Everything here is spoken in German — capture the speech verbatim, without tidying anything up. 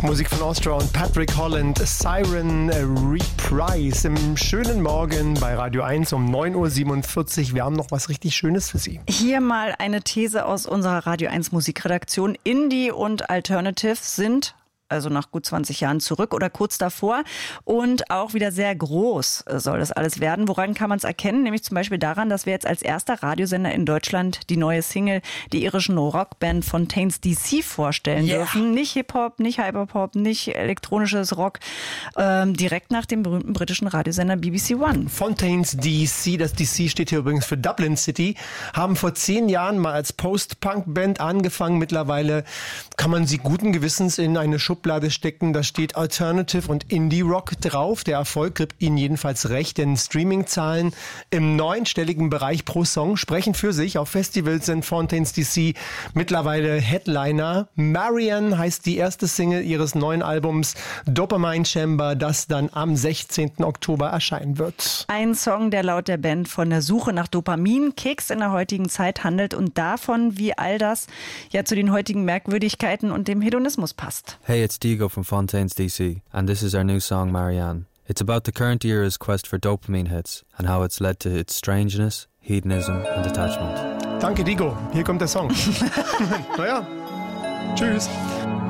Musik von Ostra und Patrick Holland, Siren Reprise im schönen Morgen bei Radio eins um neun Uhr siebenundvierzig. Wir haben noch was richtig Schönes für Sie. Hier mal eine These aus unserer Radio eins Musikredaktion. Indie und Alternative sind also nach gut zwanzig Jahren zurück oder kurz davor und auch wieder sehr groß soll das alles werden. Woran kann man es erkennen? Nämlich zum Beispiel daran, dass wir jetzt als erster Radiosender in Deutschland die neue Single der irischen Rockband Fontaines D C vorstellen yeah. dürfen. Nicht Hip-Hop, nicht Hyperpop, nicht elektronisches Rock, ähm, direkt nach dem berühmten britischen Radiosender B B C One. Fontaines D C, das D C steht hier übrigens für Dublin City, haben vor zehn Jahren mal als Post-Punk-Band angefangen. Mittlerweile kann man sie guten Gewissens in eine Schublade stecken, da steht Alternative und Indie-Rock drauf. Der Erfolg gibt ihnen jedenfalls recht, denn Streaming-Zahlen im neunstelligen Bereich pro Song sprechen für sich. Auf Festivals sind Fontaines D C mittlerweile Headliner. Marianne heißt die erste Single ihres neuen Albums Dopamine Chamber, das dann am sechzehnten Oktober erscheinen wird. Ein Song, der laut der Band von der Suche nach Dopamin, Kicks in der heutigen Zeit handelt und davon, wie all das ja zu den heutigen Merkwürdigkeiten und dem Hedonismus passt. Hey, it's Diego from Fontaines D C, and this is our new song, Marianne. It's about the current era's quest for dopamine hits and how it's led to its strangeness, hedonism and attachment. Danke, Diego. Hier kommt der Song. Naja, tschüss.